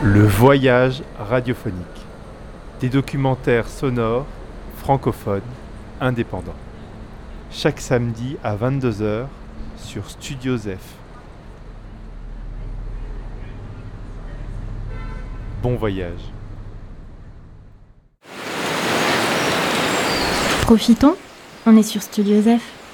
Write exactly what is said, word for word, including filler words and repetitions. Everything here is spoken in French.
Le voyage radiophonique. Des documentaires sonores, francophones, indépendants. Chaque samedi à vingt-deux heures sur Studio Zef. Bon voyage. Profitons, on est sur Studio Zef.